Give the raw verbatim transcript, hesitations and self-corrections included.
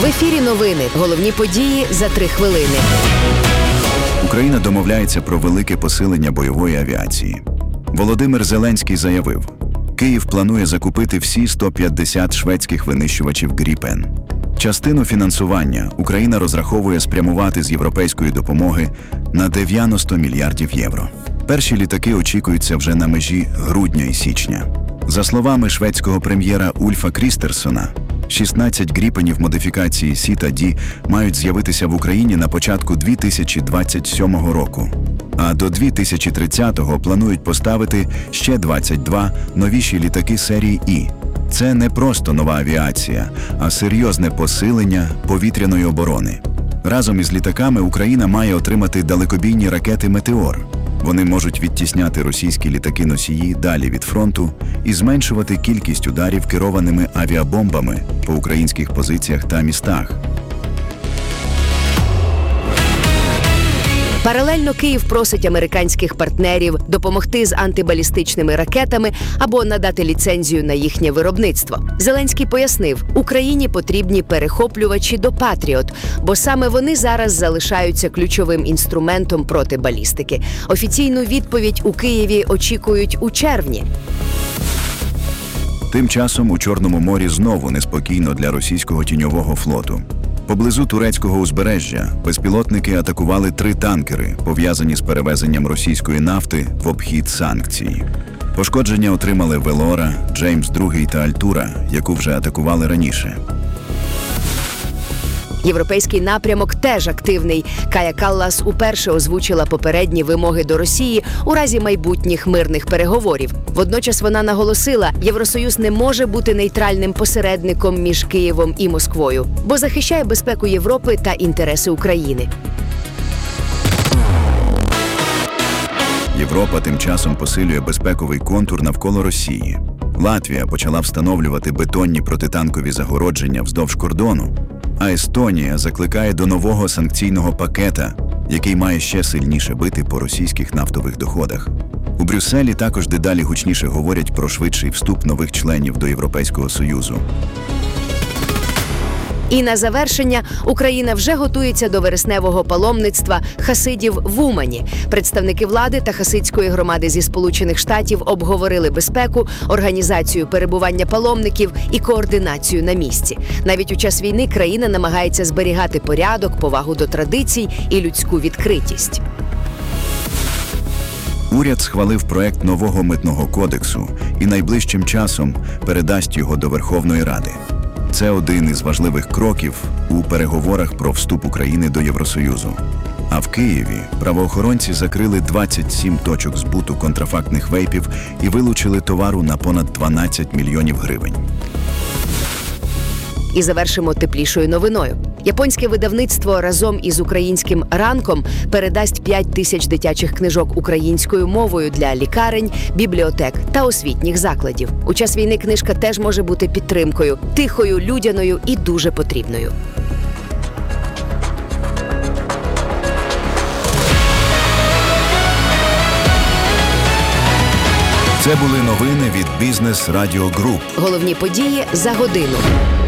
В ефірі новини. Головні події за три хвилини. Україна домовляється про велике посилення бойової авіації. Володимир Зеленський заявив, Київ планує закупити всі сто п'ятдесят шведських винищувачів «Гріпен». Частину фінансування Україна розраховує спрямувати з європейської допомоги на дев'яносто мільярдів євро. Перші літаки очікуються вже на межі грудня і січня. За словами шведського прем'єра Ульфа Крістерсона, шістнадцять «Гріпенів» модифікації Сі та Ді мають з'явитися в Україні на початку дві тисячі двадцять сьомого року. А до дві тисячі тридцятого планують поставити ще двадцять два новіші літаки серії І. Це не просто нова авіація, а серйозне посилення повітряної оборони. Разом із літаками Україна має отримати далекобійні ракети «Метеор». Вони можуть відтісняти російські літаки-носії далі від фронту і зменшувати кількість ударів керованими авіабомбами по українських позиціях та містах. Паралельно Київ просить американських партнерів допомогти з антибалістичними ракетами або надати ліцензію на їхнє виробництво. Зеленський пояснив, Україні потрібні перехоплювачі до «Патріот», бо саме вони зараз залишаються ключовим інструментом проти балістики. Офіційну відповідь у Києві очікують у червні. Тим часом у Чорному морі знову неспокійно для російського тіньового флоту. Поблизу турецького узбережжя безпілотники атакували три танкери, пов'язані з перевезенням російської нафти в обхід санкцій. Пошкодження отримали «Велора», «Джеймс другий» та «Альтура», яку вже атакували раніше. Європейський напрямок теж активний. Кая Каллас уперше озвучила попередні вимоги до Росії у разі майбутніх мирних переговорів. Водночас вона наголосила, Євросоюз не може бути нейтральним посередником між Києвом і Москвою, бо захищає безпеку Європи та інтереси України. Європа тим часом посилює безпековий контур навколо Росії. Латвія почала встановлювати бетонні протитанкові загородження вздовж кордону, а Естонія закликає до нового санкційного пакета, який має ще сильніше бити по російських нафтових доходах. У Брюсселі також дедалі гучніше говорять про швидший вступ нових членів до Європейського Союзу. І на завершення, Україна вже готується до вересневого паломництва хасидів в Умані. Представники влади та хасидської громади зі Сполучених Штатів обговорили безпеку, організацію перебування паломників і координацію на місці. Навіть у час війни країна намагається зберігати порядок, повагу до традицій і людську відкритість. Уряд схвалив проект нового митного кодексу і найближчим часом передасть його до Верховної Ради. Це один із важливих кроків у переговорах про вступ України до Євросоюзу. А в Києві правоохоронці закрили двадцять сім точок збуту контрафактних вейпів і вилучили товару на понад дванадцять мільйонів гривень. І завершимо теплішою новиною. Японське видавництво разом із українським «Ранком» передасть п'ять тисяч дитячих книжок українською мовою для лікарень, бібліотек та освітніх закладів. У час війни книжка теж може бути підтримкою, тихою, людяною і дуже потрібною. Це були новини від Бізнес Радіо Груп. Головні події за годину.